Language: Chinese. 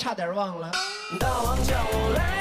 差点忘了。 大王叫我来。